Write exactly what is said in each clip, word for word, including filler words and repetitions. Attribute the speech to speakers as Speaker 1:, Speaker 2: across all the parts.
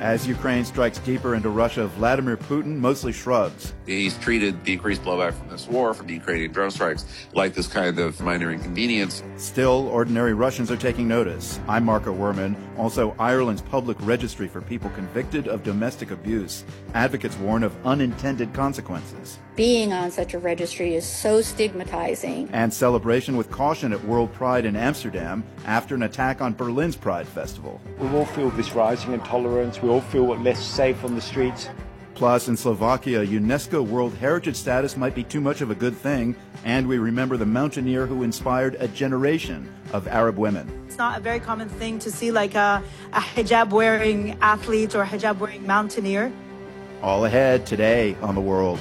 Speaker 1: As Ukraine strikes deeper into Russia, Vladimir Putin mostly shrugs.
Speaker 2: He's treated the increased blowback from this war, from the Ukrainian drone strikes, like this kind of minor inconvenience.
Speaker 1: Still, ordinary Russians are taking notice. I'm Marco Werman. Also, Ireland's public registry for people convicted of domestic abuse. Advocates warn of unintended consequences.
Speaker 3: Being on such a registry is so stigmatizing.
Speaker 1: And celebration with caution at World Pride in Amsterdam after an attack on Berlin's Pride Festival.
Speaker 4: We all feel this rising intolerance. We all feel less safe on the streets.
Speaker 1: Plus, in Slovakia, UNESCO World Heritage status might be too much of a good thing, and we remember the mountaineer who inspired a generation of Arab women.
Speaker 5: It's not a very common thing to see like a, a hijab-wearing athlete or a hijab-wearing mountaineer.
Speaker 1: All ahead today on The World.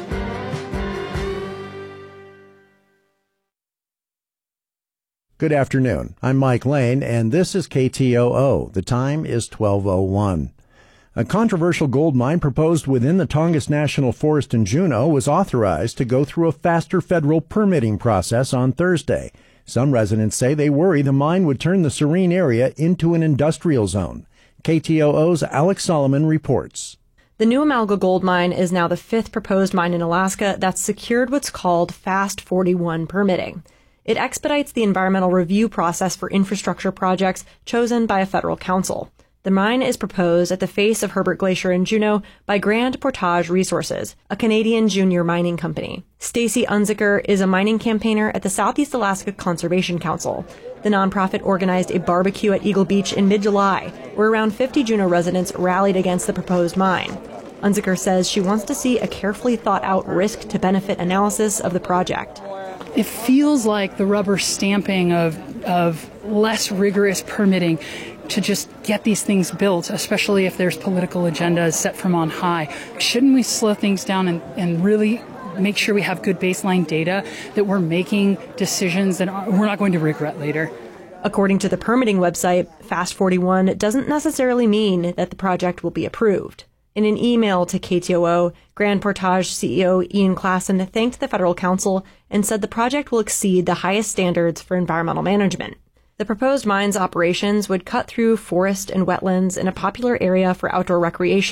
Speaker 6: Good afternoon. I'm Mike Lane, and this is K T O O. The time is twelve oh one. A controversial gold mine proposed within the Tongass National Forest in Juneau was authorized to go through a faster federal permitting process on Thursday. Some residents say they worry the mine would turn the serene area into an industrial zone. K T O O's Alex Solomon reports.
Speaker 7: The New Amalga Gold Mine is now the fifth proposed mine in Alaska that's secured what's called Fast forty-one permitting. It expedites the environmental review process for infrastructure projects chosen by a federal council. The mine is proposed at the face of Herbert Glacier in Juneau by Grand Portage Resources, a Canadian junior mining company. Stacy Unzicker is a mining campaigner at the Southeast Alaska Conservation Council. The nonprofit organized a barbecue at Eagle Beach in mid-July, where around fifty Juneau residents rallied against the proposed mine. Unzicker says she wants to see a carefully thought-out risk-to-benefit analysis of the project.
Speaker 8: It feels like the rubber stamping of of less rigorous permitting to just get these things built, especially if there's political agendas set from on high. Shouldn't we slow things down and, and really make sure we have good baseline data, that we're making decisions that we're not going to regret later?
Speaker 7: According to the permitting website, Fast forty-one doesn't necessarily mean that the project will be approved. In an email to K T O O, Grand Portage C E O Ian Klassen thanked the federal council and said the project will exceed the highest standards for environmental management. The proposed mine's operations would cut through forest and wetlands in a popular area for outdoor recreation